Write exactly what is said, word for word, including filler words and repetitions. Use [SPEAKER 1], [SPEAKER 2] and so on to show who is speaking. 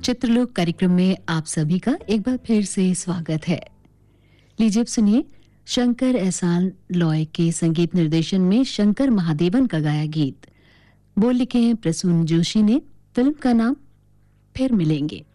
[SPEAKER 1] चित्रलोक कार्यक्रम में आप सभी का एक बार फिर से स्वागत है। लीजिए अब सुनिए शंकर एहसान लॉय के संगीत निर्देशन में शंकर महादेवन का गाया गीत। बोल लिखे हैं प्रसून जोशी ने। फिल्म का नाम फिर मिलेंगे।